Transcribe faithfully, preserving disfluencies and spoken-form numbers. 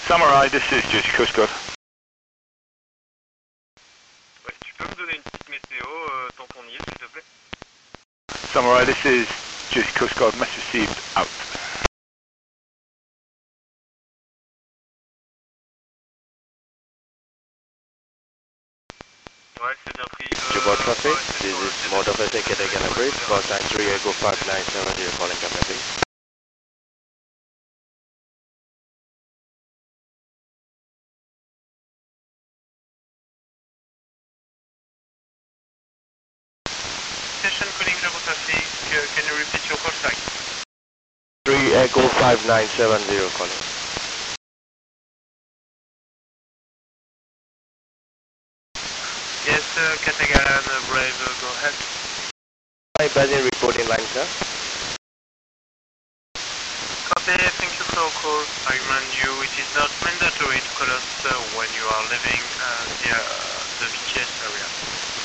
Samurai, this is Juicy Coast Guard. Ouais, tu peux me donner une petite météo, euh, tampon Nice, s'il te plaît? Samurai, this is Juicy Coast Guard, message received, out. Ouais, c'est bien pris. Euh, Jabot traffic, ouais, c'est this sur le- is c'est Motor sur le- Facing Katagan Bridge, call sign three Echo five nine seven zero, calling Captain please. Station calling Jabot traffic, uh, can you repeat your call sign? three Echo five nine seven zero, calling. Yes, uh, Katagalan, uh, Brave, uh, go ahead. My basin reporting line, sir. Copy, thank you for your call. I remind you it is not mandatory to call us uh, when you are leaving uh, the, uh, the V T S area.